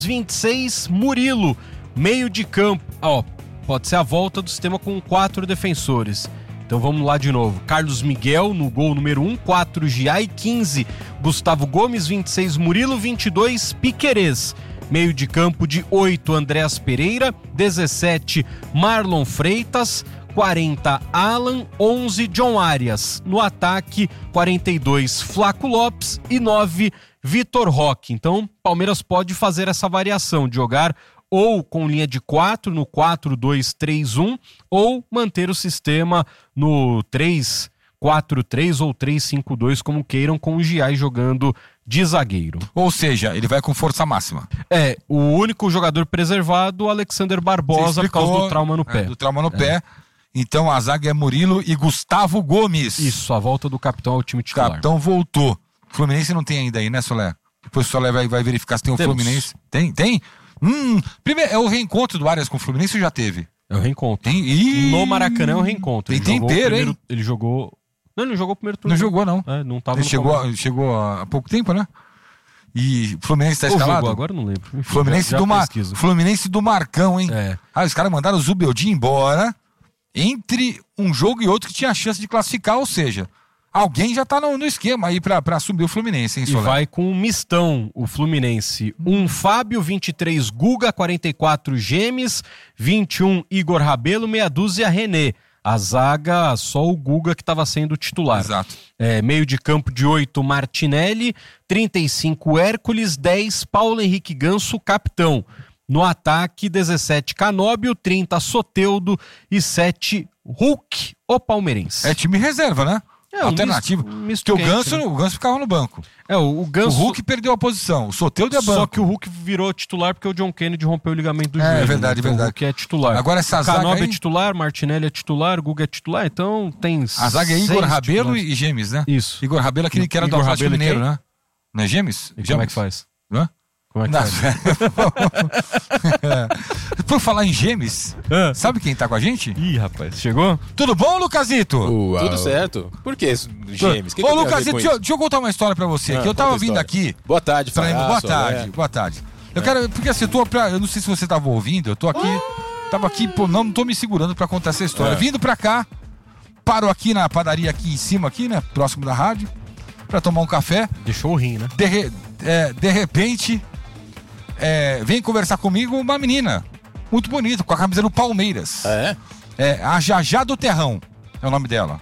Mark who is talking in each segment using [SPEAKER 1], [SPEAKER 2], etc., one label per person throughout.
[SPEAKER 1] 26, Murilo, meio de campo. Pode ser a volta do sistema com 4 defensores. Então vamos lá de novo. Carlos Miguel no gol número 1, 4 Giai, 15 Gustavo Gomes, 26 Murilo, 22 Piquerez. Meio de campo de 8 Andréas Pereira, 17 Marlon Freitas, 40 Alan, 11 John Arias. No ataque, 42 Flaco Lopes e 9 Vitor Roque. Então, Palmeiras pode fazer essa variação de jogar ou com linha de 4 no 4-2-3-1 ou manter o sistema no 3-4-3 ou 3-5-2, como queiram, com o Giai jogando de zagueiro.
[SPEAKER 2] Ou seja, ele vai com força máxima.
[SPEAKER 1] O único jogador preservado, Alexander Barbosa, por causa do trauma no pé.
[SPEAKER 2] Do trauma no pé. Então a zaga é Murilo e Gustavo Gomes.
[SPEAKER 1] Isso, a volta do capitão ao time titular.
[SPEAKER 2] O capitão voltou. O Fluminense não tem ainda aí, né, Solé? Depois o Solé vai verificar se tem o Fluminense. Tem? Primeiro, é o reencontro do Arias com o Fluminense ou já teve?
[SPEAKER 1] É o reencontro. No Maracanã é o reencontro.
[SPEAKER 2] Tem tempero, hein?
[SPEAKER 1] Ele jogou... Não, ele não jogou o primeiro turno.
[SPEAKER 2] Não jogou, não.
[SPEAKER 1] Não tava
[SPEAKER 2] ele chegou há pouco tempo, né? E o Fluminense tá escalado?
[SPEAKER 1] Jogou, agora não lembro. Enfim,
[SPEAKER 2] Fluminense do Marcão, hein? Os caras mandaram o Zubeldia embora entre um jogo e outro que tinha chance de classificar, ou seja, alguém já tá no esquema aí pra assumir o Fluminense, hein, Solé?
[SPEAKER 1] E vai com um mistão o Fluminense. 1 Fábio, 23 Guga, 44 Gemes, 21 Igor Rabelo, meia dúzia René. A zaga, só o Guga que estava sendo titular.
[SPEAKER 2] Exato.
[SPEAKER 1] Meio de campo de 8, Martinelli, 35 Hércules, 10 Paulo Henrique Ganso, capitão. No ataque, 17 Canóbio, 30 Soteldo e 7 Hulk, o palmeirense.
[SPEAKER 2] É time reserva, né? Alternativo. Porque o Ganso ficava no banco.
[SPEAKER 1] O
[SPEAKER 2] Hulk perdeu a posição, o Soteldo é banco.
[SPEAKER 1] Só que o Hulk virou titular porque o John Kennedy rompeu o ligamento do joelho.
[SPEAKER 2] É verdade,
[SPEAKER 1] então
[SPEAKER 2] verdade.
[SPEAKER 1] O Hulk é titular.
[SPEAKER 2] Agora essa zaga
[SPEAKER 1] Canóbio
[SPEAKER 2] aí...
[SPEAKER 1] é titular, Martinelli é titular, Guga é titular, então tem...
[SPEAKER 2] A zaga é Igor Rabelo e Gemes, né?
[SPEAKER 1] Isso.
[SPEAKER 2] Igor Rabelo, aquele que era do Atlético Mineiro, né? Não é Gemes?
[SPEAKER 1] Como é que faz?
[SPEAKER 2] Hã?
[SPEAKER 1] Como é que faz?
[SPEAKER 2] Por falar em Gemes, sabe quem tá com a gente?
[SPEAKER 1] Ih, rapaz, chegou?
[SPEAKER 2] Tudo bom, Lucasito?
[SPEAKER 3] Tudo certo. Por que Gemes?
[SPEAKER 2] Ô, Lucasito, deixa eu contar uma história pra você. Que eu tava vindo aqui...
[SPEAKER 3] Boa tarde,
[SPEAKER 2] Boa tarde. Eu quero... Porque assim, eu não sei se você tava ouvindo, eu tô aqui... Tava aqui, não tô me segurando pra contar essa história. Vindo pra cá, paro aqui na padaria aqui em cima, aqui, né? Próximo da rádio, pra tomar um café.
[SPEAKER 1] Deixou o rim, né?
[SPEAKER 2] De repente... vem conversar comigo uma menina muito bonita, com a camisa do Palmeiras. A Jajá do Terrão é o nome dela.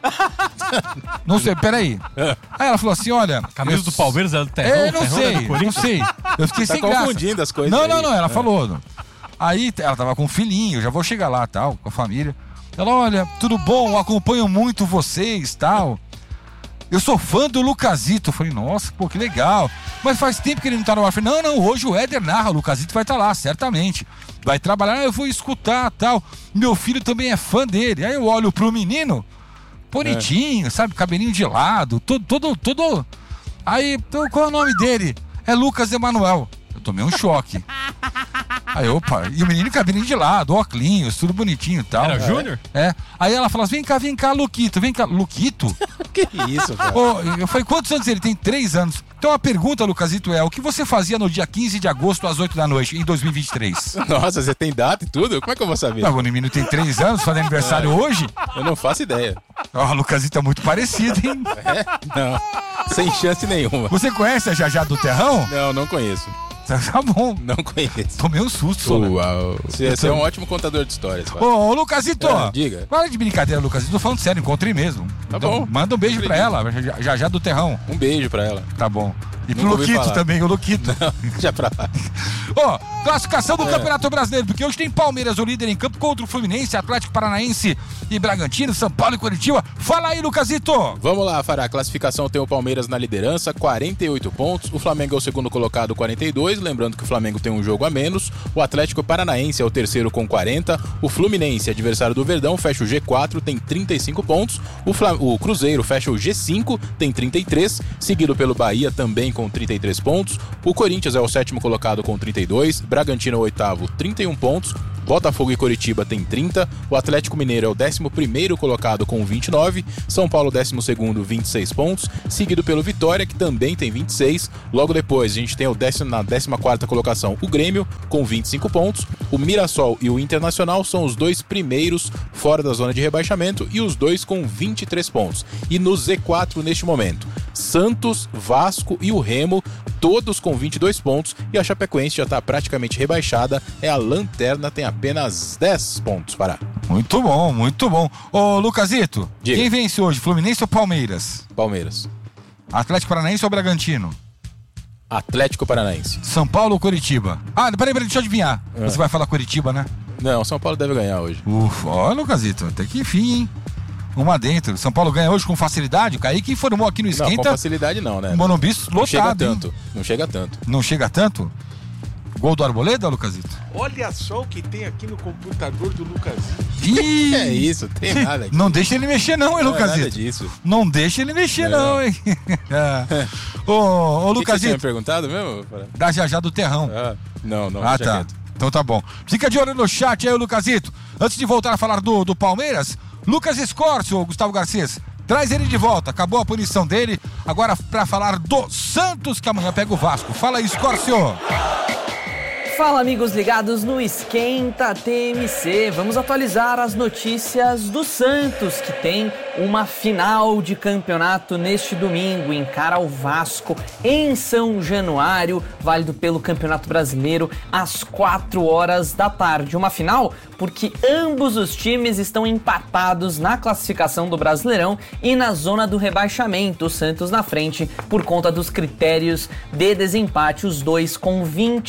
[SPEAKER 2] Não sei, peraí. Aí ela falou assim, olha...
[SPEAKER 1] A camisa do Palmeiras é do Terrão?
[SPEAKER 2] Não sei. Eu fiquei sem graça.
[SPEAKER 3] Tá confundindo as coisas.
[SPEAKER 2] Não, ela falou. Aí ela tava com um filhinho, já vou chegar lá, tal, com a família. Ela, olha, tudo bom, eu acompanho muito vocês, tal... Eu sou fã do Lucasito. Eu falei, nossa, pô, que legal. Mas faz tempo que ele não tá no ar. Eu falei, não, hoje o Éder narra, o Lucasito vai estar lá, certamente. Vai trabalhar, eu vou escutar, tal. Meu filho também é fã dele. Aí eu olho pro menino, bonitinho, sabe, cabelinho de lado, todo... Aí, então, qual é o nome dele? É Lucas Emanuel. Eu tomei um choque. Aí, opa, e o menino cabelinho de lado, óculos, tudo bonitinho e tal.
[SPEAKER 1] Era Júnior?
[SPEAKER 2] Aí ela falou assim, vem cá, Luquito, vem cá. Luquito?
[SPEAKER 3] Que isso, cara?
[SPEAKER 2] Eu falei, quantos anos ele tem? 3 anos. Então a pergunta, Lucasito, o que você fazia no dia 15 de agosto às 8 da noite, em 2023?
[SPEAKER 3] Nossa, você tem data e tudo? Como é que eu vou saber?
[SPEAKER 2] O menino tem 3 anos, faz aniversário hoje?
[SPEAKER 3] Eu não faço ideia.
[SPEAKER 2] O Lucasito é muito parecido, hein?
[SPEAKER 3] Não, sem chance nenhuma.
[SPEAKER 2] Você conhece a Jajá do Terrão?
[SPEAKER 3] Não conheço.
[SPEAKER 2] Tá bom.
[SPEAKER 3] Não conheço.
[SPEAKER 2] Tomei um susto,
[SPEAKER 3] Você é um ótimo contador de histórias.
[SPEAKER 2] Ô, Lucasito,
[SPEAKER 3] diga.
[SPEAKER 2] Para de brincadeira, Lucasito. Tô falando sério, encontrei mesmo.
[SPEAKER 3] Tá
[SPEAKER 2] então,
[SPEAKER 3] bom.
[SPEAKER 2] Manda um beijo pra ela, Jajá do Terrão.
[SPEAKER 3] Um beijo pra ela.
[SPEAKER 2] Tá bom. E pro Luquito também, o Luquito.
[SPEAKER 3] Já pra lá.
[SPEAKER 2] Classificação do Campeonato Brasileiro, porque hoje tem Palmeiras, o líder em campo, contra o Fluminense, Atlético Paranaense e Bragantino, São Paulo e Curitiba. Fala aí, Lucasito.
[SPEAKER 3] Vamos lá, Fará. A classificação tem o Palmeiras na liderança, 48 pontos. O Flamengo é o segundo colocado, 42. Lembrando que o Flamengo tem um jogo a menos. O Atlético Paranaense é o terceiro com 40. O Fluminense, adversário do Verdão, fecha o G4, tem 35 pontos. O Cruzeiro fecha o G5, tem 33. Seguido pelo Bahia, também com 33 pontos. O Corinthians é o sétimo colocado com 32. Bragantino é o oitavo, 31 pontos. Botafogo e Coritiba tem 30, o Atlético Mineiro é o 11º colocado com 29, São Paulo 12º, 26 pontos, seguido pelo Vitória, que também tem 26. Logo depois a gente tem na 14ª colocação o Grêmio com 25 pontos, o Mirassol e o Internacional são os dois primeiros fora da zona de rebaixamento e os dois com 23 pontos. E no Z4 neste momento, Santos, Vasco e o Remo, todos com 22 pontos, e a Chapecoense já está praticamente rebaixada, é a lanterna, tem apenas 10 pontos, Pará.
[SPEAKER 2] Muito bom, muito bom. Ô, Lucasito,
[SPEAKER 3] Diga.
[SPEAKER 2] Quem vence hoje, Fluminense ou Palmeiras?
[SPEAKER 3] Palmeiras.
[SPEAKER 2] Atlético Paranaense ou Bragantino?
[SPEAKER 3] Atlético Paranaense.
[SPEAKER 2] São Paulo ou Coritiba? Ah, peraí, deixa eu adivinhar. Você vai falar Coritiba, né?
[SPEAKER 3] Não, São Paulo deve ganhar hoje.
[SPEAKER 2] Ufa, ó, Lucasito, até que enfim, hein? Uma dentro. São Paulo ganha hoje com facilidade. O Kaique informou aqui no Esquenta.
[SPEAKER 3] Não, com facilidade não, né?
[SPEAKER 2] Morumbi lotado.
[SPEAKER 3] Não chega tanto. Não chega tanto.
[SPEAKER 2] Não chega tanto? Gol do Arboleda, Lucasito?
[SPEAKER 4] Olha só o que tem aqui no computador do Lucasito.
[SPEAKER 2] Ih,
[SPEAKER 3] É isso, tem nada aqui.
[SPEAKER 2] não deixa ele mexer não, hein,
[SPEAKER 3] Não é nada
[SPEAKER 2] Lucasito?
[SPEAKER 3] disso.
[SPEAKER 2] Não deixa ele mexer não, hein? Ô,
[SPEAKER 3] O que você tinha
[SPEAKER 2] Lucasito,
[SPEAKER 3] me perguntado mesmo? Pará?
[SPEAKER 2] da Jajá do Terrão.
[SPEAKER 3] Ah, não,
[SPEAKER 2] Ah,
[SPEAKER 3] deixa
[SPEAKER 2] tá.
[SPEAKER 3] quieto.
[SPEAKER 2] Então tá bom. Fica de olho no chat aí, Lucasito. Antes de voltar a falar do Palmeiras, Lucas Escórcio, Gustavo Garcês, traz ele de volta. Acabou a punição dele. Agora pra falar do Santos, que amanhã pega o Vasco. Fala aí, Escórcio.
[SPEAKER 5] Fala, amigos ligados no Esquenta TMC. Vamos atualizar as notícias do Santos, que tem uma final de campeonato neste domingo. Encara o Vasco em São Januário, válido pelo Campeonato Brasileiro, às 4 da tarde. Uma final porque ambos os times estão empatados na classificação do Brasileirão e na zona do rebaixamento. O Santos na frente por conta dos critérios de desempate, os dois com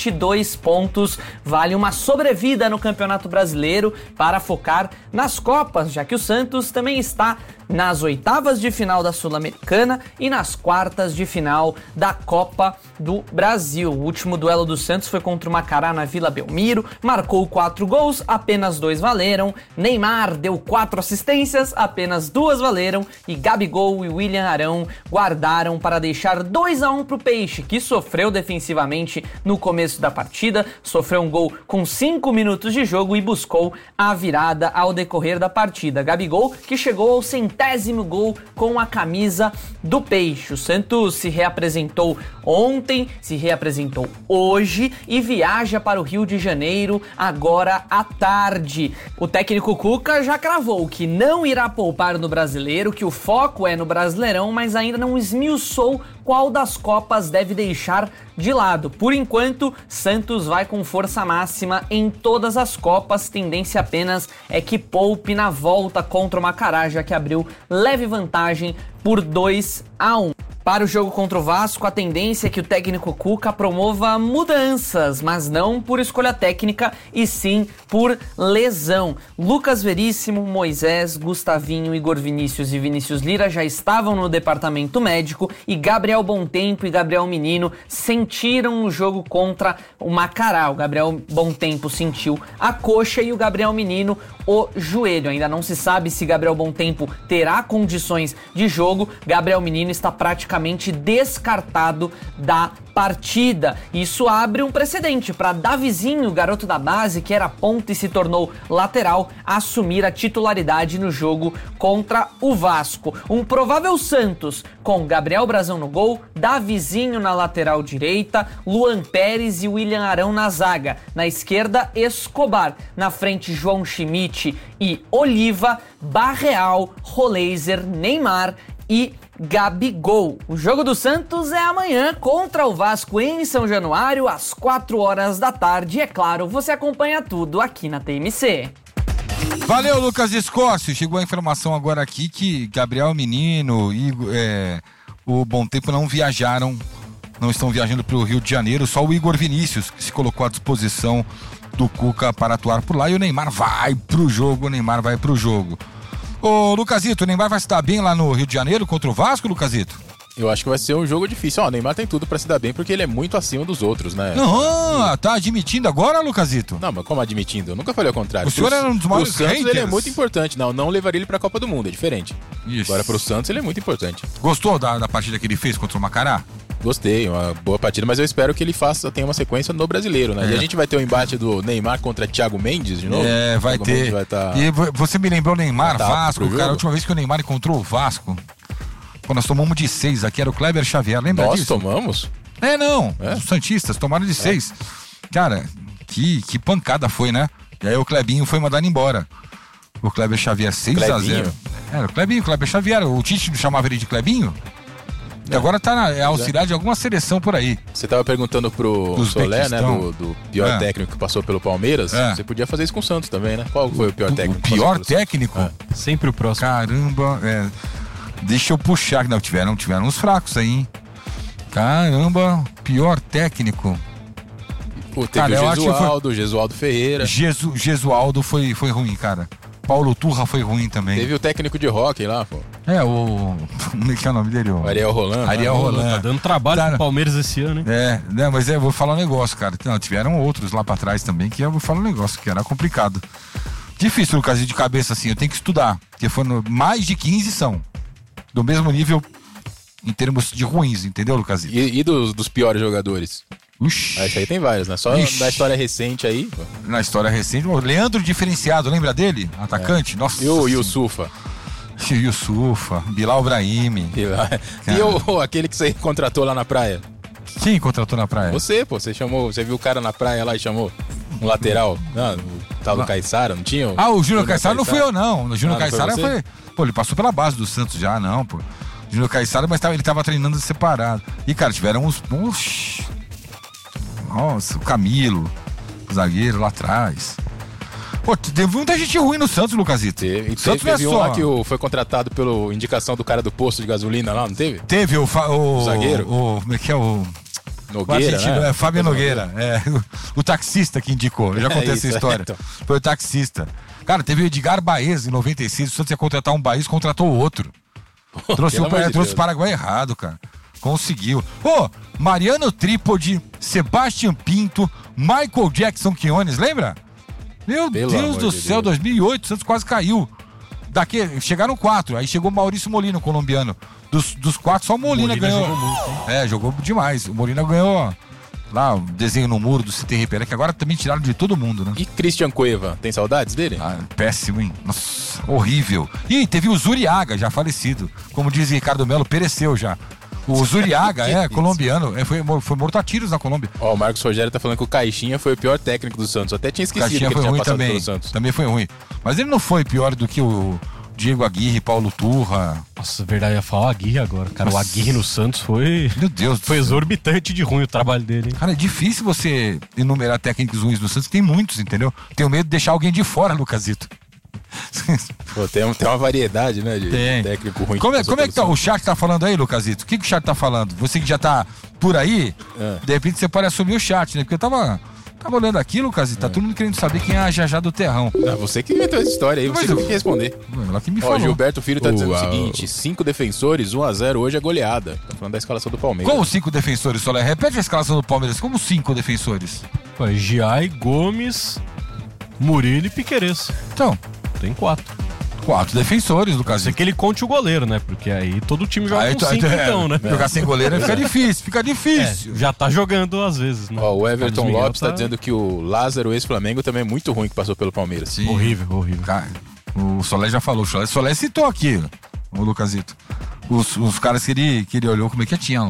[SPEAKER 5] 22 pontos. Vale uma sobrevida no Campeonato Brasileiro para focar nas Copas, já que o Santos também está nas oitavas de final da Sul-Americana e nas quartas de final da Copa do Brasil. O último duelo do Santos foi contra o Macará na Vila Belmiro, marcou 4 gols, apenas 2 valeram. Neymar deu 4 assistências, apenas 2 valeram, e Gabigol e William Arão guardaram para deixar 2-1 para o Peixe, que sofreu defensivamente no começo da partida, sofreu um gol com 5 minutos de jogo e buscou a virada ao decorrer da partida. Gabigol, que chegou ao 100º gol com a camisa do Peixe. O Santos se reapresentou ontem, se reapresentou hoje e viaja para o Rio de Janeiro agora à tarde. O técnico Cuca já cravou que não irá poupar no Brasileiro, que o foco é no Brasileirão, mas ainda não esmiuçou qual das Copas deve deixar de lado. Por enquanto, Santos vai com força máxima em todas as Copas, tendência apenas é que poupe na volta contra o Macará, já que abriu leve vantagem por 2-1. Para o jogo contra o Vasco, a tendência é que o técnico Cuca promova mudanças, mas não por escolha técnica e sim por lesão. Lucas Veríssimo, Moisés, Gustavinho, Igor Vinícius e Vinícius Lira já estavam no departamento médico e Gabriel Bontempo e Gabriel Menino sentiram o jogo contra o Macará. O Gabriel Bontempo sentiu a coxa e o Gabriel Menino o joelho. Ainda não se sabe se Gabriel Bontempo terá condições de jogo. Gabriel Menino está praticamente descartado da partida. Isso abre um precedente para Davizinho, garoto da base, que era ponta e se tornou lateral, assumir a titularidade no jogo contra o Vasco. Um provável Santos com Gabriel Brazão no gol, Davizinho na lateral direita, Luan Pérez e William Arão na zaga. Na esquerda, Escobar. Na frente, João Schmidt e Oliva, Barreal, Roleiser, Neymar e Gabigol. O jogo do Santos é amanhã contra o Vasco em São Januário, às 4 da tarde. E é claro, você acompanha tudo aqui na TMC.
[SPEAKER 2] Valeu, Lucas Escórcio. Chegou a informação agora aqui que Gabriel Menino e o Bontempo não viajaram, não estão viajando para o Rio de Janeiro. Só o Igor Vinícius, que se colocou à disposição do Cuca para atuar por lá. E o Neymar vai pro jogo, Ô, Lucasito, o Neymar vai se dar bem lá no Rio de Janeiro contra o Vasco, Lucasito?
[SPEAKER 3] Eu acho que vai ser um jogo difícil. O Neymar tem tudo pra se dar bem porque ele é muito acima dos outros, né?
[SPEAKER 2] Não, tá admitindo agora, Lucasito?
[SPEAKER 3] Não, mas como admitindo? Eu nunca falei ao contrário.
[SPEAKER 2] O senhor era um dos maiores
[SPEAKER 3] Pro Santos
[SPEAKER 2] haters.
[SPEAKER 3] ele é muito importante. Não levaria ele pra Copa do Mundo, é diferente.
[SPEAKER 2] Isso.
[SPEAKER 3] Agora pro Santos ele é muito importante.
[SPEAKER 2] Gostou da partida que ele fez contra o Macará?
[SPEAKER 3] Gostei, uma boa partida, mas eu espero que ele tenha uma sequência no Brasileiro, né? E a gente vai ter o embate do Neymar contra Thiago Mendes de novo?
[SPEAKER 2] Vai
[SPEAKER 3] Thiago
[SPEAKER 2] ter.
[SPEAKER 3] Mendes vai tá...
[SPEAKER 2] E você me lembrou o Neymar,
[SPEAKER 3] Tá
[SPEAKER 2] Vasco,
[SPEAKER 3] pro
[SPEAKER 2] cara. A
[SPEAKER 3] jogo?
[SPEAKER 2] última vez que o Neymar encontrou o Vasco, quando nós tomamos de 6 aqui, era o Kleber Xavier, lembra
[SPEAKER 3] Nós
[SPEAKER 2] disso?
[SPEAKER 3] tomamos?
[SPEAKER 2] Não,
[SPEAKER 3] É?
[SPEAKER 2] os Santistas tomaram de 6. Cara, que pancada foi, né? E aí o Clebinho foi mandado embora. O Kleber Xavier 6-0. Era o Clebinho, Kleber Xavier. O Tite chamava ele de Clebinho? E agora tá auxiliar de alguma seleção por aí.
[SPEAKER 3] Você tava perguntando pro Solé, né? Do pior técnico que passou pelo Palmeiras. Você podia fazer isso com o Santos também, né? Qual foi o pior técnico?
[SPEAKER 2] O pior técnico?
[SPEAKER 1] Sempre o próximo.
[SPEAKER 2] Caramba, deixa eu puxar. Não, tiveram uns fracos aí, hein? Caramba, pior técnico.
[SPEAKER 3] Teve o Gesualdo Ferreira.
[SPEAKER 2] Gesualdo foi ruim, cara. Paulo Turra foi ruim também.
[SPEAKER 3] Teve o técnico de hóquei lá, pô.
[SPEAKER 2] Como é que é o nome dele?
[SPEAKER 3] O Ariel Roland.
[SPEAKER 2] Ariel Roland.
[SPEAKER 1] Tá dando trabalho pro Palmeiras esse ano, hein?
[SPEAKER 2] Mas eu vou falar um negócio, cara. Não, tiveram outros lá pra trás também, que eu vou falar um negócio, que era complicado. Difícil, Lucas, de cabeça assim, eu tenho que estudar. Porque foram mais de 15 são. Do mesmo nível em termos de ruins, entendeu, Lucas?
[SPEAKER 3] E dos piores jogadores?
[SPEAKER 2] Ixi.
[SPEAKER 3] Esse aí tem vários, né? Só da história recente aí. Pô.
[SPEAKER 2] Na história recente, o Leandro Diferenciado, lembra dele? Atacante? Nossa.
[SPEAKER 3] E o Yusufa.
[SPEAKER 2] Yusufa, Bilal Brahimi.
[SPEAKER 3] E aquele que você contratou lá na praia?
[SPEAKER 2] Quem contratou na praia?
[SPEAKER 3] Você viu o cara na praia lá e chamou um lateral? O tal do Caissara, não tinha?
[SPEAKER 2] O Júnior Caissara não fui eu, não. O Júnior Caissara foi... Pô, ele passou pela base do Santos já, não, pô. Júnior Caissara, mas ele tava treinando separado. E, cara, tiveram uns... Nossa, o Camilo, o zagueiro lá atrás. Pô, teve muita gente ruim no Santos, Lucasito.
[SPEAKER 3] E
[SPEAKER 2] Santos
[SPEAKER 3] teve um lá que foi contratado pela indicação do cara do posto de gasolina lá, não teve?
[SPEAKER 2] Teve o
[SPEAKER 3] zagueiro.
[SPEAKER 2] Como é que é o...
[SPEAKER 3] Nogueira, né?
[SPEAKER 2] Fábio Nogueira. O taxista que indicou. Eu já contei essa história. Então. Foi o taxista. Cara, teve o Edgar Baez em 96. O Santos ia contratar um Baez, contratou outro. Trouxe o Paraguai errado, cara. Conseguiu. Mariano Trípode, Sebastião Pinto, Michael Jackson Quinones, lembra? Meu Deus do céu, 2008, o Santos quase caiu. Chegaram 4, aí chegou Maurício Molina, o colombiano. Dos 4, só o Molina ganhou.
[SPEAKER 1] Jogou muito,
[SPEAKER 2] jogou demais. O Molina ganhou lá o desenho no muro do CT Ribeira, que agora também tiraram de todo mundo, né?
[SPEAKER 3] E Christian Cueva, tem saudades dele?
[SPEAKER 2] Péssimo, hein? Nossa, horrível. E teve o Zuriaga, já falecido. Como diz Ricardo Melo, pereceu já. O Zuriaga, colombiano, foi morto a tiros na Colômbia.
[SPEAKER 3] O Marcos Rogério tá falando que o Caixinha foi o pior técnico do Santos. Eu até tinha esquecido que ele tinha passado pelo Santos.
[SPEAKER 2] Também foi ruim. Mas ele não foi pior do que o Diego Aguirre, Paulo Turra.
[SPEAKER 1] Nossa, verdade, eu ia falar o Aguirre agora. Cara, o Aguirre no Santos foi...
[SPEAKER 2] Meu Deus.
[SPEAKER 1] Foi exorbitante de ruim o trabalho dele, hein?
[SPEAKER 2] Cara, é difícil você enumerar técnicos ruins no Santos, tem muitos, entendeu? Tenho medo de deixar alguém de fora, Lucasito.
[SPEAKER 3] Pô, tem uma variedade, né, de técnico ruim.
[SPEAKER 2] Como é que tá? O chat tá falando aí, Lucasito? O que o chat tá falando? Você que já tá por aí, de repente você pode assumir o chat, né? Porque eu tava olhando aqui, Lucasito, tá todo mundo querendo saber quem é a Jajá do Terrão.
[SPEAKER 3] Você que inventou essa história aí, você que tem que responder.
[SPEAKER 2] Ela que me falou.
[SPEAKER 3] Gilberto Filho tá dizendo o seguinte: 5 defensores, 1-0 hoje é goleada. Tá falando da escalação do Palmeiras.
[SPEAKER 2] Como 5 defensores, Solé? Repete a escalação do Palmeiras. Como 5 defensores?
[SPEAKER 1] Giai, Gomes, Murilo e Piquerez.
[SPEAKER 2] Então...
[SPEAKER 1] Tem 4
[SPEAKER 2] defensores, no caso.
[SPEAKER 1] Você que ele conte o goleiro, né? Porque aí todo time joga com 5 então, né?
[SPEAKER 2] Jogar sem goleiro fica difícil.
[SPEAKER 1] Já tá jogando às vezes, né?
[SPEAKER 3] O Everton Lopes tá dizendo que o Lázaro, ex-Flamengo, também é muito ruim que passou pelo Palmeiras.
[SPEAKER 2] Sim.
[SPEAKER 1] Horrível.
[SPEAKER 2] Cara, o Solé já falou. O Solé citou aqui, o Lucasito. Os caras que ele olhou como é que tinha.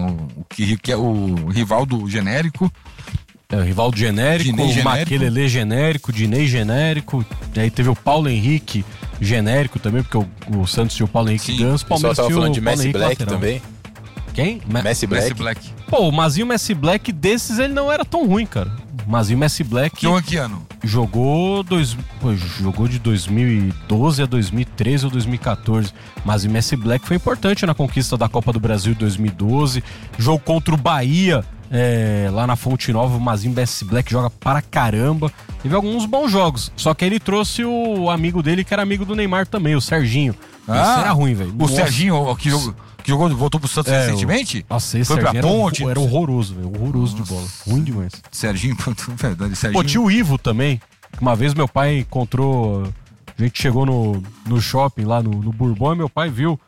[SPEAKER 2] O rival do genérico.
[SPEAKER 1] O Rivaldo genérico, o Maquelele genérico, Dinei genérico, aí teve o Paulo Henrique genérico também, porque o Santos tinha o Paulo Henrique Ganso, o Palmeiras
[SPEAKER 3] tava
[SPEAKER 1] tinha
[SPEAKER 3] falando de
[SPEAKER 1] Paulo
[SPEAKER 3] Messi
[SPEAKER 1] Henrique
[SPEAKER 3] Black
[SPEAKER 1] lateral.
[SPEAKER 3] também.
[SPEAKER 1] Quem?
[SPEAKER 3] Messi Black.
[SPEAKER 1] Pô, o Mazinho Messi Black desses ele não era tão ruim, cara. O Mazinho Messi Black...
[SPEAKER 2] Que ano?
[SPEAKER 1] Jogou de 2012 a 2013 ou 2014. Mas o Messi Black foi importante na conquista da Copa do Brasil de 2012. Jogo contra o Bahia, lá na Fonte Nova, o Mazinho Messi Black joga para caramba. Teve alguns bons jogos. Só que ele trouxe o amigo dele, que era amigo do Neymar também, o Serginho. Esse era ruim, velho.
[SPEAKER 2] O Serginho, que jogou, voltou pro Santos recentemente?
[SPEAKER 1] Nossa, esse
[SPEAKER 2] foi
[SPEAKER 1] Serginho
[SPEAKER 2] pra Ponte.
[SPEAKER 1] Era horroroso, velho. Horroroso de bola. Ruim demais.
[SPEAKER 2] Serginho, verdade, Serginho.
[SPEAKER 1] Pô, tinha o Ivo também. Uma vez meu pai encontrou... A gente chegou no shopping lá no Bourbon e meu pai viu.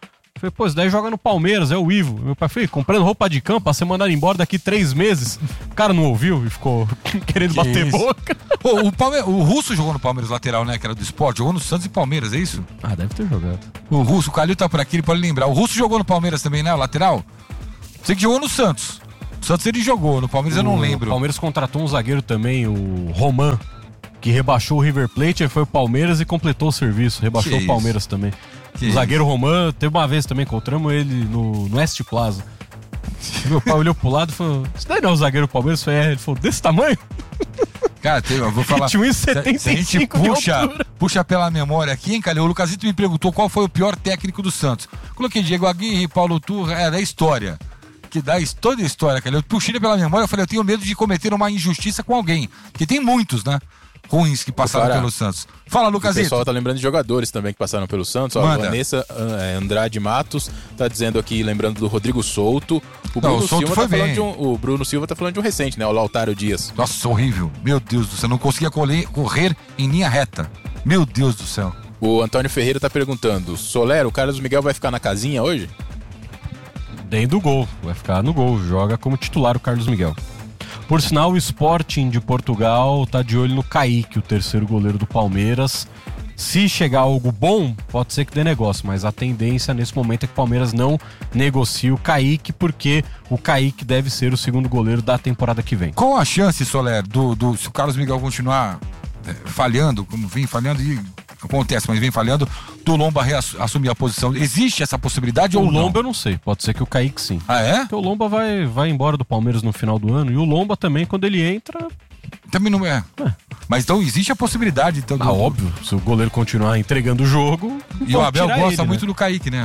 [SPEAKER 1] Falei, pô, isso daí joga no Palmeiras, é o Ivo. Meu pai foi comprando roupa de campo pra ser mandado embora daqui 3 meses. O cara não ouviu e ficou querendo bater boca.
[SPEAKER 2] Pô, o Russo jogou no Palmeiras lateral, né? Que era do Sport. Jogou no Santos e Palmeiras, é isso?
[SPEAKER 1] Ah, deve ter jogado.
[SPEAKER 2] O Russo, o Calil tá por aqui, ele pode lembrar. O Russo jogou no Palmeiras também, né? O lateral? Sei que jogou no Santos. O Santos ele jogou, no Palmeiras eu não lembro.
[SPEAKER 1] O Palmeiras contratou um zagueiro também, o Roman, que rebaixou o River Plate, aí foi o Palmeiras e completou o serviço. Rebaixou o Palmeiras também. O zagueiro Roman, teve uma vez também, encontramos ele no West Plaza. Meu pai olhou pro lado e falou, isso daí não é o zagueiro do Palmeiras? Ele falou, desse tamanho?
[SPEAKER 2] Cara, eu vou falar.
[SPEAKER 1] Tinha 1,75
[SPEAKER 2] se a gente puxa pela memória aqui, hein, Calil? O Lucasito me perguntou qual foi o pior técnico do Santos. Coloquei Diego Aguirre, Paulo Turra, é da história. Que dá toda a história, Calil. Eu puxei pela memória, eu falei, eu tenho medo de cometer uma injustiça com alguém. Porque tem muitos, né? Ruins que passaram pelo Santos. Fala, Lucasito.
[SPEAKER 3] O pessoal tá lembrando de jogadores também que passaram pelo Santos. Ó, a Vanessa Andrade Matos tá dizendo aqui, lembrando do Rodrigo Souto. O Bruno Silva tá falando de um recente, né? O Lautaro Dias.
[SPEAKER 2] Nossa, horrível. Meu Deus do céu, não conseguia correr em linha reta. Meu Deus do céu.
[SPEAKER 3] O Antônio Ferreira tá perguntando, Soler, o Carlos Miguel vai ficar na casinha hoje?
[SPEAKER 1] Dentro do gol, vai ficar no gol. Joga como titular o Carlos Miguel. Por sinal, o Sporting de Portugal tá de olho no Kaique, o terceiro goleiro do Palmeiras. Se chegar algo bom, pode ser que dê negócio, mas a tendência nesse momento é que o Palmeiras não negocie o Kaique, porque o Kaique deve ser o segundo goleiro da temporada que vem.
[SPEAKER 2] Qual a chance, Soler, se o Carlos Miguel continuar falhando, como vem falhando e acontece, mas vem falhando, do Lomba assumir a posição? Existe essa possibilidade ou não?
[SPEAKER 1] O Lomba eu não sei, pode ser que o Kaique sim.
[SPEAKER 2] Ah, é?
[SPEAKER 1] Porque o Lomba vai embora do Palmeiras no final do ano, e o Lomba também, quando ele entra...
[SPEAKER 2] Também não é. Mas então existe a possibilidade. Então,
[SPEAKER 1] óbvio, se o goleiro continuar entregando o jogo...
[SPEAKER 2] E o Abel gosta muito do Kaique, né?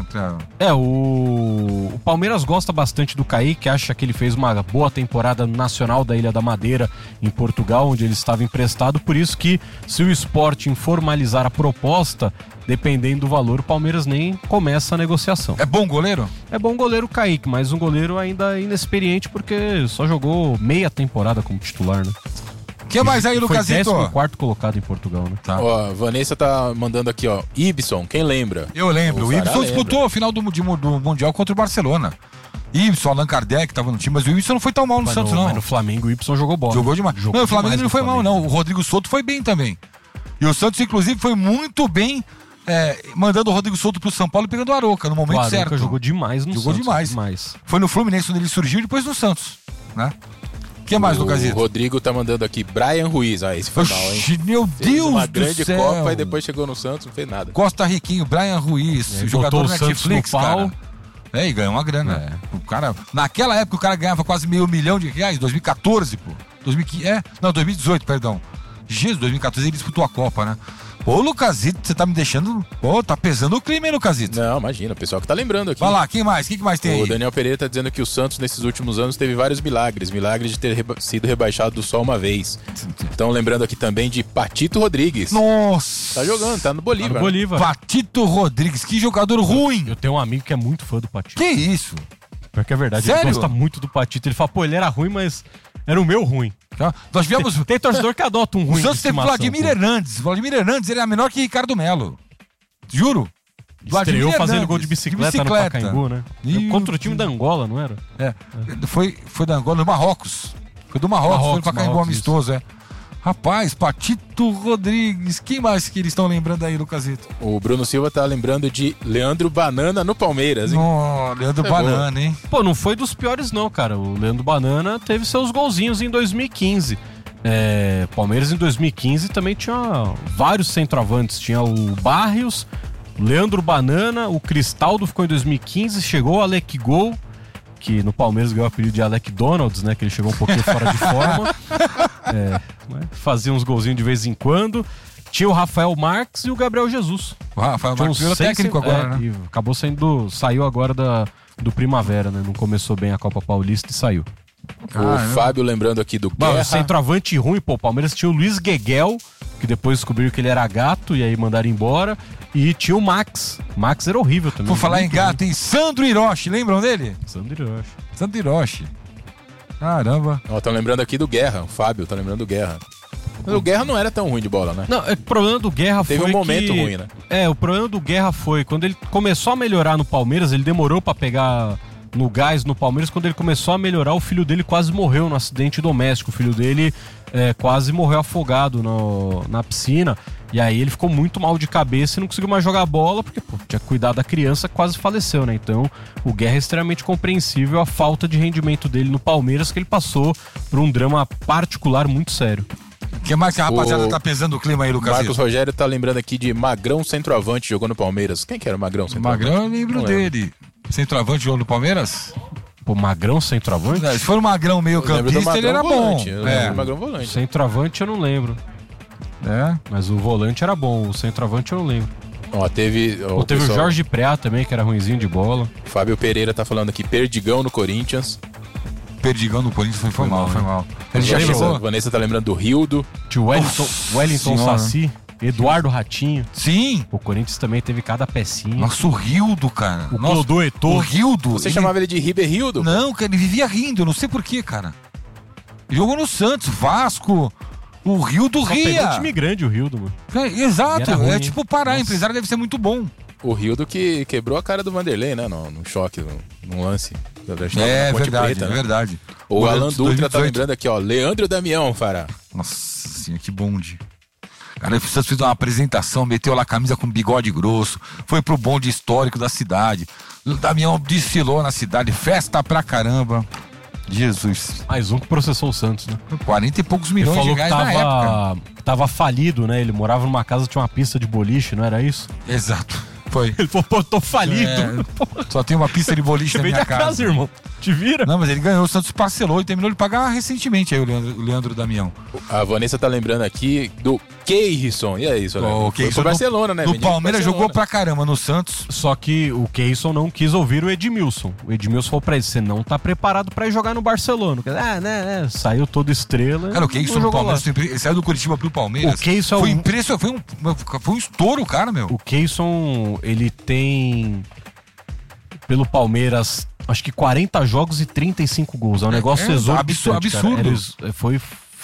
[SPEAKER 1] O Palmeiras gosta bastante do Kaique, acha que ele fez uma boa temporada no Nacional da Ilha da Madeira, em Portugal, onde ele estava emprestado, por isso que se o Sporting formalizar a proposta, dependendo do valor, o Palmeiras nem começa a negociação.
[SPEAKER 2] É bom goleiro?
[SPEAKER 1] É bom goleiro o Kaique, mas um goleiro ainda inexperiente, porque só jogou meia temporada como titular, né?
[SPEAKER 2] O que mais aí, Lucasito?
[SPEAKER 1] Foi 14º colocado em Portugal, né?
[SPEAKER 3] Tá. Ó, a Vanessa tá mandando aqui, ó. Ibson, quem lembra?
[SPEAKER 2] Eu lembro. O Ibson disputou o final do Mundial contra o Barcelona. Ibson, Allan Kardec tava no time, mas o Ibson não foi tão mal no Santos, não.
[SPEAKER 1] Mas no Flamengo o Ibson jogou bola.
[SPEAKER 2] Jogou demais. Não, o Flamengo não foi mal, não. O Rodrigo Souto foi bem também. E o Santos, inclusive, foi muito bem mandando o Rodrigo Souto pro São Paulo e pegando o Arouca no momento certo. O Arouca
[SPEAKER 1] jogou demais no Santos.
[SPEAKER 2] Jogou demais. Foi no Fluminense onde ele surgiu e depois no Santos, né? O que mais, Lucasito?
[SPEAKER 3] O Rodrigo tá mandando aqui, Brian Ruiz. Ah, esse foi mal, hein?
[SPEAKER 2] Meu Deus do céu!
[SPEAKER 3] Uma grande Copa e depois chegou no Santos, não fez nada.
[SPEAKER 2] Costa Riquinho, Brian Ruiz, jogador do Netflix, cara. E ganhou uma grana. O cara, naquela época o cara ganhava quase R$500 mil, 2014, pô. 2018, perdão. Jesus, 2014 ele disputou a Copa, né? Ô, Lucasito, você tá me deixando... Pô, tá pesando o clima, hein, Lucasito?
[SPEAKER 3] Não, imagina, o pessoal que tá lembrando aqui.
[SPEAKER 2] Vai lá, quem mais? Quem que mais tem aí?
[SPEAKER 3] O Daniel Pereira tá dizendo que o Santos, nesses últimos anos, teve vários milagres. Milagres de ter sido rebaixado só uma vez. Então, lembrando aqui também de Patito Rodrigues.
[SPEAKER 2] Nossa!
[SPEAKER 3] Tá jogando, tá no Bolívar.
[SPEAKER 1] Tá no Bolívar.
[SPEAKER 2] Patito Rodrigues, que jogador ruim!
[SPEAKER 1] Eu tenho um amigo que é muito fã do Patito.
[SPEAKER 2] Que isso?
[SPEAKER 1] Porque é verdade,
[SPEAKER 2] Sério?
[SPEAKER 1] ele gosta muito do Patito. Ele fala, pô, ele era ruim, mas era o meu ruim.
[SPEAKER 2] Nós viemos...
[SPEAKER 1] Tem torcedor que adota um ruim.
[SPEAKER 2] O Santos teve Vladimir Hernandes. Vladimir Hernandes, ele é menor que Ricardo Melo. Juro.
[SPEAKER 1] Estreou fazendo gol de bicicleta no Pacaembu, né? Contra o time da Angola, não era?
[SPEAKER 2] Foi da Angola, do Marrocos. Foi do Marrocos, foi no Pacaembu amistoso, Rapaz, Patito Rodrigues. Quem mais que eles estão lembrando aí, Lucasito?
[SPEAKER 3] O Bruno Silva tá lembrando de Leandro Banana no Palmeiras, hein?
[SPEAKER 2] Leandro Banana, hein?
[SPEAKER 1] Pô, não foi dos piores não, cara. O Leandro Banana teve seus golzinhos em 2015. Palmeiras em 2015 também tinha vários centroavantes. Tinha o Barrios, o Leandro Banana, o Cristaldo ficou em 2015, chegou o Alec Gol, que no Palmeiras ganhou o apelido de Alec Donalds, né? Que ele chegou um pouquinho fora de forma. Fazia uns golzinhos de vez em quando. Tinha o Rafael Marques e o Gabriel Jesus.
[SPEAKER 2] O Rafael Marques virou técnico agora, né?
[SPEAKER 1] Acabou saiu agora do Primavera, né? Não começou bem a Copa Paulista e saiu.
[SPEAKER 3] O Fábio lembrando aqui do Guerra.
[SPEAKER 1] Centroavante ruim, pô. O Palmeiras tinha o Luiz Gueguel, que depois descobriu que ele era gato e aí mandaram embora. E tinha o Max. Max era horrível também.
[SPEAKER 2] Por falar em gato, tem Sandro Hiroshi, lembram dele?
[SPEAKER 1] Sandro Hiroshi.
[SPEAKER 2] Caramba.
[SPEAKER 3] Ó, tá lembrando aqui do Guerra. O Fábio tá lembrando do Guerra. Mas o Guerra não era tão ruim de bola, né?
[SPEAKER 1] Não, o problema do Guerra foi
[SPEAKER 3] Teve um momento ruim, né?
[SPEAKER 1] O problema do Guerra foi quando ele começou a melhorar no Palmeiras, ele demorou pra pegar no gás no Palmeiras. Quando ele começou a melhorar, o filho dele quase morreu no acidente doméstico. O filho dele quase morreu afogado na piscina. E aí ele ficou muito mal de cabeça e não conseguiu mais jogar bola, porque tinha cuidado da criança, quase faleceu, né? Então o Guerra é extremamente compreensível a falta de rendimento dele no Palmeiras, que ele passou por um drama particular muito sério.
[SPEAKER 2] O que mais que a rapaziada tá pesando o clima aí, Lucas?
[SPEAKER 3] Marcos Rogério tá lembrando aqui de Magrão centroavante, jogou no Palmeiras. Quem que era o Magrão centroavante?
[SPEAKER 2] Magrão, eu lembro dele. Centroavante jogou no Palmeiras?
[SPEAKER 1] Pô, Magrão centroavante?
[SPEAKER 2] Se for um Magrão meio campista, ele era bom.
[SPEAKER 3] O Magrão volante.
[SPEAKER 1] Centroavante eu não lembro. Mas o volante era bom, o centroavante eu não lembro.
[SPEAKER 3] Ó, teve
[SPEAKER 1] o Jorge Preá também, que era ruinzinho de bola.
[SPEAKER 3] Fábio Pereira tá falando aqui, Perdigão no Corinthians.
[SPEAKER 2] Perdigão no Corinthians foi mal.
[SPEAKER 3] Ele já chegou. Vanessa tá lembrando do Rildo.
[SPEAKER 1] Tio Wellington Saci, Eduardo Ratinho.
[SPEAKER 2] Sim.
[SPEAKER 1] O Corinthians também teve cada pecinha.
[SPEAKER 2] Nossa, o Rildo, cara.
[SPEAKER 1] O Clodô Eto'o.
[SPEAKER 2] O Rildo.
[SPEAKER 3] Você chamava ele de Riber Rildo?
[SPEAKER 2] Não, cara, ele vivia rindo, eu não sei porquê, cara. Ele jogou no Santos, Vasco. O Rildo ria.
[SPEAKER 1] Pegou um time grande, o Rildo, mano.
[SPEAKER 2] Exato, tipo Pará, empresário deve ser muito bom.
[SPEAKER 3] O Rildo que quebrou a cara do Vanderlei, né? No choque, no lance.
[SPEAKER 2] Verdade.
[SPEAKER 3] O Alan Dutra tá lembrando aqui, ó. Leandro Damião, Fará.
[SPEAKER 2] Nossa senhora, que bonde. Cara, o Santos fez uma apresentação, meteu lá a camisa com bigode grosso, foi pro bonde histórico da cidade. O Damião desfilou na cidade, festa pra caramba. Jesus.
[SPEAKER 1] Mais um que processou o Santos, né?
[SPEAKER 2] 40 e poucos milhões de reais na época.
[SPEAKER 1] Tava falido, né? Ele morava numa casa, tinha uma pista de boliche, não era isso?
[SPEAKER 2] Exato. Foi.
[SPEAKER 1] Ele falou, pô, tô falido.
[SPEAKER 2] Só tem uma pista de boliche na minha casa.
[SPEAKER 1] Irmão. Te vira?
[SPEAKER 2] Não, mas ele ganhou, o Santos parcelou e terminou de pagar recentemente aí o Leandro Damião.
[SPEAKER 3] A Vanessa tá lembrando aqui do Keirson. E é isso, né?
[SPEAKER 2] Foi
[SPEAKER 3] pro Barcelona, né?
[SPEAKER 2] No Palmeiras jogou pra caramba, no Santos.
[SPEAKER 1] Só que o Keirson não quis ouvir o Edmilson. O Edmilson falou pra ele, você não tá preparado pra ir jogar no Barcelona. Saiu todo estrela.
[SPEAKER 2] Cara, o Keirson no Palmeiras, ele saiu do Curitiba pro Palmeiras.
[SPEAKER 1] O Keirson
[SPEAKER 2] foi um estouro, cara, meu.
[SPEAKER 1] O Keirson, ele tem pelo Palmeiras, acho que 40 jogos e 35 gols. É um negócio exorbitante,
[SPEAKER 2] absurdo.
[SPEAKER 1] Foi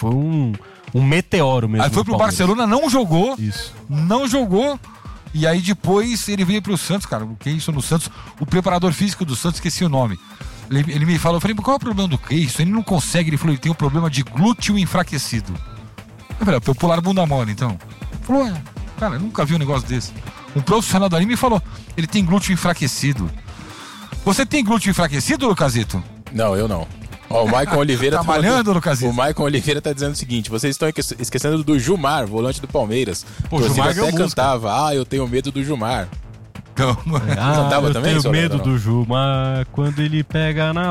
[SPEAKER 1] um meteoro mesmo.
[SPEAKER 2] Aí foi pro Barcelona, não jogou.
[SPEAKER 1] Isso.
[SPEAKER 2] Não jogou. E aí depois ele veio pro Santos, cara. O Keirson no Santos, o preparador físico do Santos, esqueci o nome. Ele me falou, eu falei, qual é o problema do Keirson? Ele não consegue, ele falou, ele tem um problema de glúteo enfraquecido. Eu falei, eu pular bunda mole, então. Ele falou, cara, eu nunca vi um negócio desse. Um profissional dali me falou, ele tem glúteo enfraquecido. Você tem glúteo enfraquecido, Lucasito?
[SPEAKER 3] Não, eu não. Ó, o Maicon Oliveira
[SPEAKER 2] tá malhando, Lucasito?
[SPEAKER 3] O Maicon Oliveira tá dizendo o seguinte, vocês estão esquecendo do Gilmar, volante do Palmeiras.
[SPEAKER 1] Pô, o Gilmar
[SPEAKER 3] até cantava, eu tenho medo do Gilmar.
[SPEAKER 1] Cantava também, eu tenho medo do Gilmar quando ele pega na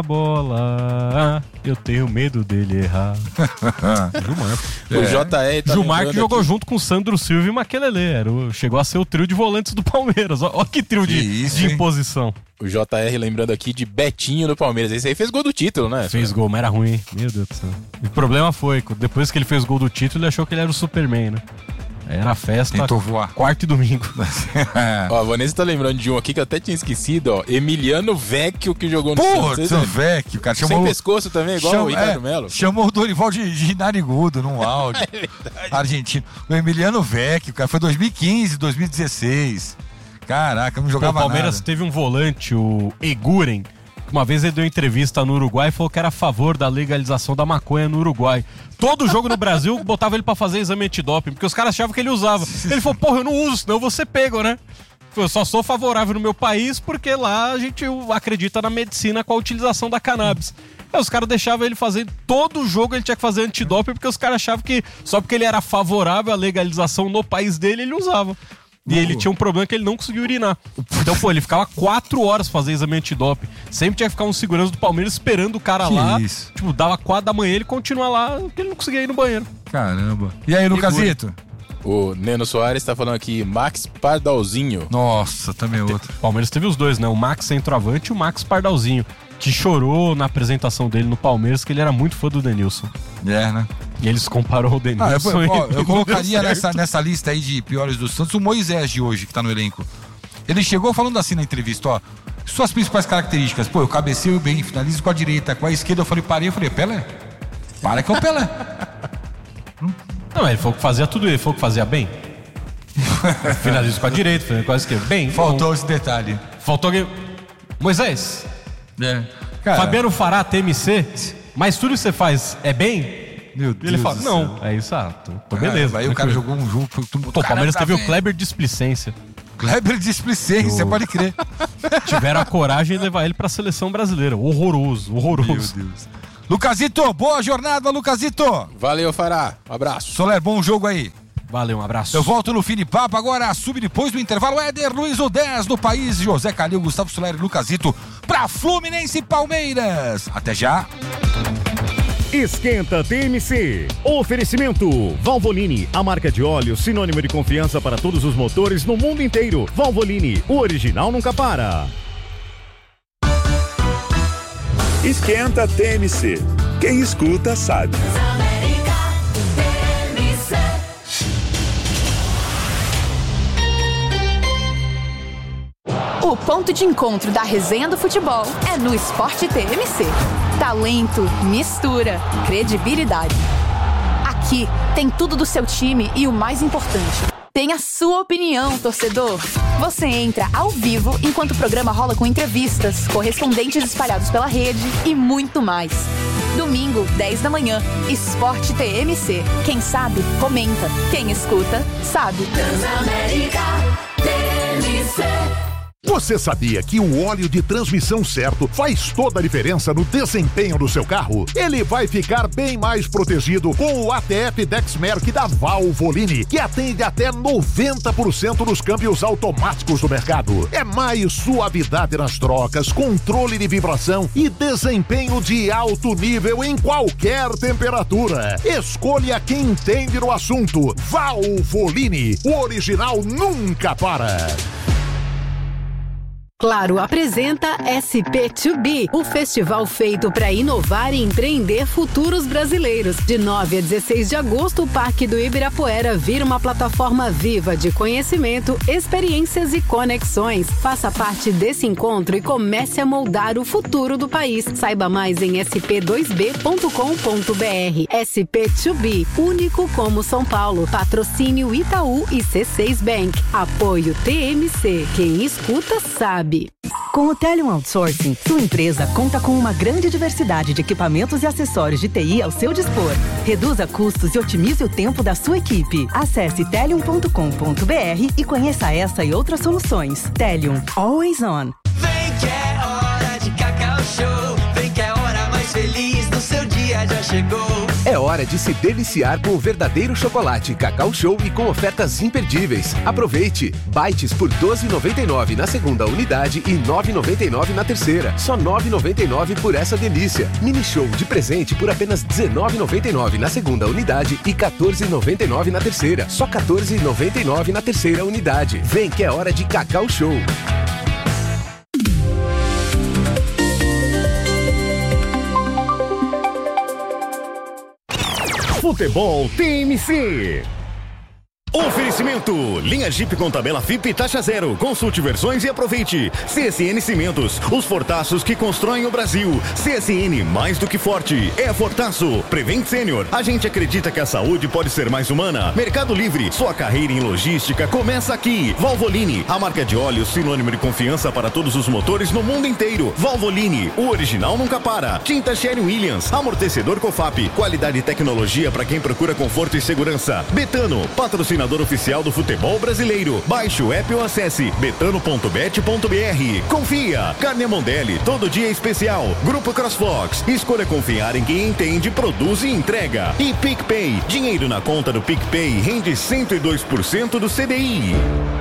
[SPEAKER 1] bola. Eu tenho medo dele errar.
[SPEAKER 3] Gilmar. O JR tá
[SPEAKER 1] Gilmar que jogou junto com Sandro Silva e Maquelele. Chegou a ser o trio de volantes do Palmeiras. Ó que trio de imposição.
[SPEAKER 3] O JR lembrando aqui de Betinho no Palmeiras. Esse aí fez gol do título, né?
[SPEAKER 1] Fez gol, mas era ruim. Meu Deus do céu. O problema foi, depois que ele fez gol do título, ele achou que ele era o Superman, né? Era festa,
[SPEAKER 2] tentou voar.
[SPEAKER 1] Quarto e domingo.
[SPEAKER 3] Ó, a Vanessa tá lembrando de um aqui que eu até tinha esquecido, ó. Emiliano Vecchio, que jogou no
[SPEAKER 2] Santos. Pô, Vecchio, cara.
[SPEAKER 3] Sem pescoço também, igual o Ricardo Melo.
[SPEAKER 2] Chamou o Dorival de narigudo num áudio. Argentino. O Emiliano Vecchio, cara, foi 2015, 2016. Caraca, não jogava nada.
[SPEAKER 1] O Palmeiras teve um volante, o Eguren. Uma vez ele deu entrevista no Uruguai e falou que era a favor da legalização da maconha no Uruguai. Todo jogo no Brasil botava ele pra fazer exame antidoping, porque os caras achavam que ele usava. Ele falou, porra, eu não uso, senão eu vou ser pego, né? Eu só sou favorável no meu país porque lá a gente acredita na medicina com a utilização da cannabis. Aí os caras deixavam ele fazer, todo jogo ele tinha que fazer antidoping, porque os caras achavam que só porque ele era favorável à legalização no país dele, ele usava. E ele tinha um problema que ele não conseguia urinar. Então, ele ficava 4 horas fazer exame antidoping. Sempre tinha que ficar um segurança do Palmeiras esperando o cara lá.
[SPEAKER 2] Isso?
[SPEAKER 1] Tipo, dava 4 da manhã e ele continua lá, porque ele não conseguia ir no banheiro.
[SPEAKER 2] Caramba. E aí, Lucasito?
[SPEAKER 3] O Neno Soares tá falando aqui, Max Pardalzinho.
[SPEAKER 2] Nossa, também outro.
[SPEAKER 1] O Palmeiras teve os dois, né? O Max centroavante e o Max Pardalzinho, que chorou na apresentação dele no Palmeiras, que ele era muito fã do Denilson.
[SPEAKER 2] Né?
[SPEAKER 1] E eles comparou o Denilson.
[SPEAKER 2] Eu colocaria nessa lista aí de piores do Santos o Moisés de hoje, que tá no elenco. Ele chegou falando assim na entrevista, ó. Suas principais características. Pô, eu cabeceio bem, finalizo com a direita, com a esquerda. Eu falei, Pelé. Para que é o Pelé.
[SPEAKER 1] Não, ele falou que fazia tudo, ele falou que fazia bem. Finaliza com a direita, finaliza com a esquerda. Bem,
[SPEAKER 2] Faltou esse detalhe.
[SPEAKER 1] faltou alguém. Moisés,
[SPEAKER 2] Cara,
[SPEAKER 1] Fabiano Fará, TMC, mas tudo que você faz é bem?
[SPEAKER 2] meu Deus
[SPEAKER 1] Ele fala,
[SPEAKER 2] do
[SPEAKER 1] não,
[SPEAKER 2] céu.
[SPEAKER 1] é isso, tô beleza.
[SPEAKER 2] Aí o cara jogou um jogo.
[SPEAKER 1] Pô, o Palmeiras teve o Kleber Displicência.
[SPEAKER 2] Kleber Displicência, pode crer.
[SPEAKER 1] Tiveram a coragem de levar ele pra seleção brasileira. Horroroso.
[SPEAKER 2] Meu Deus. Lucasito, boa jornada, Lucasito.
[SPEAKER 3] Valeu, Fará. Um abraço.
[SPEAKER 2] Soler, bom jogo aí.
[SPEAKER 1] Valeu, um abraço.
[SPEAKER 2] Eu volto no Fini Papo, agora assume depois do intervalo Éder Luiz, o 10 do país, José Calil, Gustavo Soler e Lucasito pra Fluminense e Palmeiras. Até já.
[SPEAKER 6] Esquenta TMC. Oferecimento Valvoline, a marca de óleo sinônimo de confiança para todos os motores no mundo inteiro. Valvoline, o original nunca para.
[SPEAKER 7] Esquenta TMC. Quem escuta sabe.
[SPEAKER 8] O ponto de encontro da resenha do futebol é no Esporte TMC. Talento, mistura, credibilidade. Aqui tem tudo do seu time e o mais importante, tem a sua opinião, torcedor. Você entra ao vivo enquanto o programa rola com entrevistas, correspondentes espalhados pela rede e muito mais. Domingo, 10 da manhã, Esporte TMC. Quem sabe, comenta. Quem escuta, sabe. Transamérica TMC.
[SPEAKER 9] Você sabia que o óleo de transmissão certo faz toda a diferença no desempenho do seu carro? Ele vai ficar bem mais protegido com o ATF Dexmerc da Valvoline, que atende até 90% dos câmbios automáticos do mercado. É mais suavidade nas trocas, controle de vibração e desempenho de alto nível em qualquer temperatura. Escolha quem entende no assunto. Valvoline, o original nunca para.
[SPEAKER 10] Claro apresenta SP2B, o festival feito para inovar e empreender futuros brasileiros. De 9 a 16 de agosto, o Parque do Ibirapuera vira uma plataforma viva de conhecimento, experiências e conexões. Faça parte desse encontro e comece a moldar o futuro do país. Saiba mais em sp2b.com.br. SP2B, único como São Paulo. Patrocínio Itaú e C6 Bank. Apoio TMC. Quem escuta sabe.
[SPEAKER 11] Com o Telium Outsourcing, sua empresa conta com uma grande diversidade de equipamentos e acessórios de TI ao seu dispor. Reduza custos e otimize o tempo da sua equipe. Acesse telium.com.br e conheça essa e outras soluções. Telium, always on.
[SPEAKER 12] Vem que é hora de Cacau Show. Vem que é a hora mais feliz do seu dia já chegou.
[SPEAKER 13] É hora de se deliciar com o verdadeiro chocolate Cacau Show e com ofertas imperdíveis. Aproveite! Bites por R$ 12,99 na segunda unidade e R$ 9,99 na terceira. Só R$ 9,99 por essa delícia. Mini Show de presente por apenas R$ 19,99 na segunda unidade e R$ 14,99 na terceira. Só R$ 14,99 na terceira unidade. Vem que é hora de Cacau Show.
[SPEAKER 6] Futebol TMC. Oferecimento, linha Jeep com tabela FIP e taxa zero. Consulte versões e aproveite. CSN Cimentos, os fortaços que constroem o Brasil. CSN, mais do que forte, é Fortaço. Prevent Sênior, a gente acredita que a saúde pode ser mais humana. Mercado Livre, sua carreira em logística começa aqui. Valvoline, a marca de óleo sinônimo de confiança para todos os motores no mundo inteiro. Valvoline, o original nunca para. Tinta Sherwin-Williams, amortecedor Cofap, qualidade e tecnologia para quem procura conforto e segurança. Betano, patrocinador oficial do futebol brasileiro. Baixe o app ou acesse betano.bet.br. Confia. Carne Mondelli, todo dia é especial. Grupo CrossFox. Escolha confiar em quem entende, produz e entrega. E PicPay. Dinheiro na conta do PicPay rende 102% do CDI.